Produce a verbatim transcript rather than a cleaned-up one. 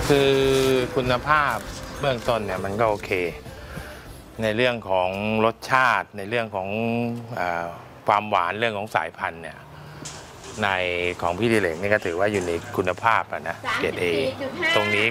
คือคุณภาพเบื้องต้นเนี่ยมันก็โอเคในเรื่องของรสชาติในเรื่องของอความหวานเรื่องของสายพันธุ์เนี่ยในของพี่ดิเรกนี่ก็ถือว่าอยู่ในคุณภาพนะเกรด เอ ตรงนี้